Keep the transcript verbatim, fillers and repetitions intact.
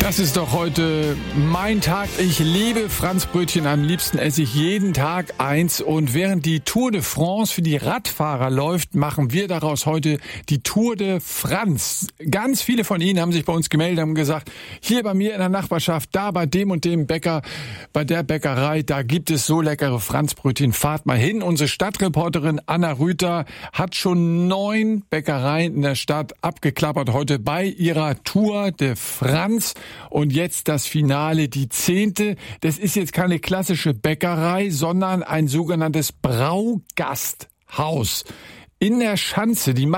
Das ist doch heute mein Tag. Ich liebe Franzbrötchen. Am liebsten esse ich jeden Tag eins. Und während die Tour de France für die Radfahrer läuft, machen wir daraus heute die Tour de Franz. Ganz viele von Ihnen haben sich bei uns gemeldet, haben gesagt, hier bei mir in der Nachbarschaft, da bei dem und dem Bäcker, bei der Bäckerei, da gibt es so leckere Franzbrötchen. Fahrt mal hin. Unsere Stadtreporterin Anna Rüther hat schon neun Bäckereien in der Stadt abgeklappert heute bei ihrer Tour de France. Und jetzt das Finale, die zehnte. Das ist jetzt keine klassische Bäckerei, sondern ein sogenanntes Braugasthaus in der Schanze. Die